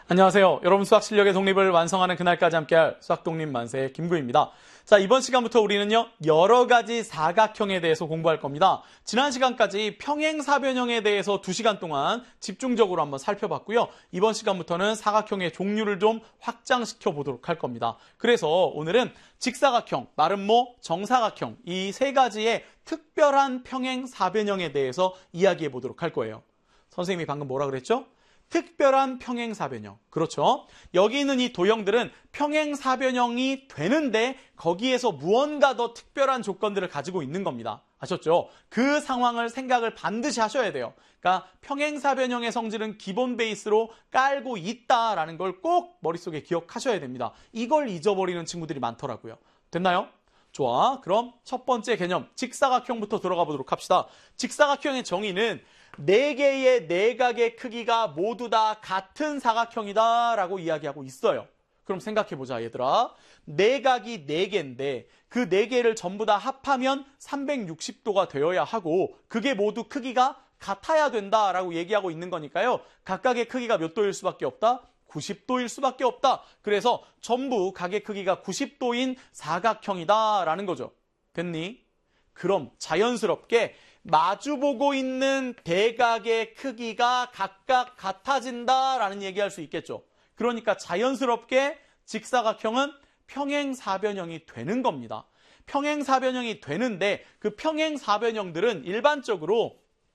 안녕하세요. 여러분 수학 실력의 독립을 완성하는 그날까지 함께할 수학 독립 만세 김구입니다. 자, 이번 시간부터 우리는요, 여러 가지 사각형에 대해서 공부할 겁니다. 지난 시간까지 평행사변형에 대해서 2시간 동안 집중적으로 한번 살펴봤고요. 이번 시간부터는 사각형의 종류를 좀 확장시켜 보도록 할 겁니다. 그래서 오늘은 직사각형, 마름모, 정사각형 이 세 가지의 특별한 평행사변형에 대해서 이야기해 보도록 할 거예요. 선생님이 방금 뭐라 그랬죠? 특별한 평행사변형. 그렇죠. 여기 있는 이 도형들은 평행사변형이 되는데 거기에서 무언가 더 특별한 조건들을 가지고 있는 겁니다. 아셨죠? 그 상황을 생각을 반드시 하셔야 돼요. 그러니까 평행사변형의 성질은 기본 베이스로 깔고 있다라는 걸 꼭 머릿속에 기억하셔야 됩니다. 이걸 잊어버리는 친구들이 많더라고요. 됐나요? 좋아. 그럼 첫 번째 개념, 직사각형부터 들어가 보도록 합시다. 직사각형의 정의는 4개의 내각의 크기가 모두 다 같은 사각형이다 라고 이야기하고 있어요. 그럼 생각해보자 얘들아. 내각이 4개인데 그 4개를 전부 다 합하면 360도가 되어야 하고 그게 모두 크기가 같아야 된다라고 얘기하고 있는 거니까요. 각각의 크기가 몇 도일 수밖에 없다? 90도일 수밖에 없다. 그래서 전부 각의 크기가 90도인 사각형이다 라는 거죠. 됐니? 그럼 자연스럽게 마주보고 있는 대각의 크기가 각각 같아진다라는 얘기할 수 있겠죠. 그러니까 자연스럽게 직사각형은 평행사변형이 되는 겁니다. 평행사변형이 되는데 그 평행사변형들은 일반적으로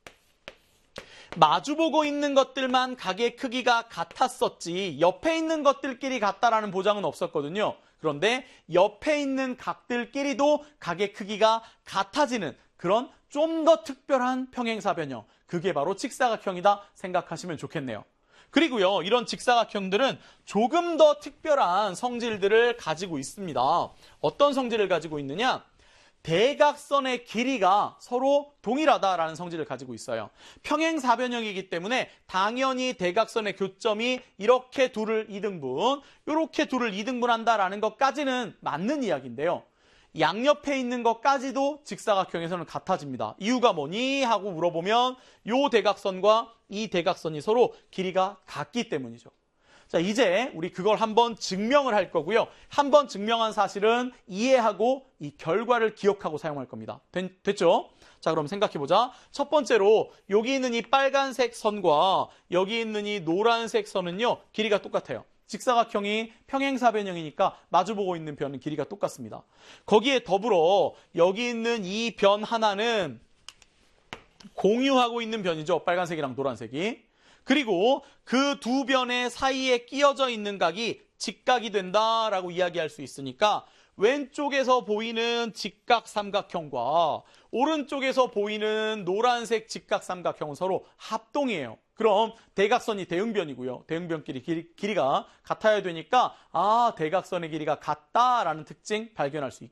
마주보고 있는 것들만 각의 크기가 같았었지 옆에 있는 것들끼리 같다라는 보장은 없었거든요. 그런데 옆에 있는 각들끼리도 각의 크기가 같아지는 그런 좀 더 특별한 평행사변형, 그게 바로 직사각형이다 생각하시면 좋겠네요. 그리고요, 이런 직사각형들은 조금 더 특별한 성질들을 가지고 있습니다. 어떤 성질을 가지고 있느냐? 대각선의 길이가 서로 동일하다라는 성질을 가지고 있어요. 평행사변형이기 때문에 당연히 대각선의 교점이 이렇게 둘을 2등분, 이렇게 둘을 2등분한다라는 것까지는 맞는 이야기인데요. 양옆에 있는 것까지도 직사각형에서는 같아집니다. 이유가 뭐니? 하고 물어보면 이 대각선과 이 대각선이 서로 길이가 같기 때문이죠. 자, 이제 우리 그걸 한번 증명을 할 거고요. 한번 증명한 사실은 이해하고 이 결과를 기억하고 사용할 겁니다. 됐죠? 자, 그럼 생각해보자. 첫 번째로 여기 있는 이 빨간색 선과 여기 있는 이 노란색 선은요, 길이가 똑같아요. 직사각형이 평행사변형이니까 마주보고 있는 변은 길이가 똑같습니다. 거기에 더불어 여기 있는 이 변 하나는 공유하고 있는 변이죠. 빨간색이랑 노란색이. 그리고 그 두 변의 사이에 끼어져 있는 각이 직각이 된다라고 이야기할 수 있으니까 왼쪽에서 보이는 직각삼각형과 오른쪽에서 보이는 노란색 직각삼각형은 서로 합동이에요. 그럼 대각선이 대응변이고요. 대응변끼리 길이가 같아야 되니까 대각선의 길이가 같다라는 특징 발견할 수